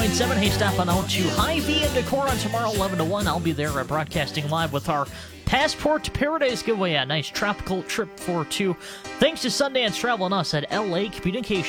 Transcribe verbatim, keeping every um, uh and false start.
point seven. Hey, stop on out to Hy-Vee and Decoron tomorrow, eleven to one. I'll be there uh, broadcasting live with our Passport to Paradise giveaway. A nice tropical trip for two. Thanks to Sundance Travel and us at L A Communications.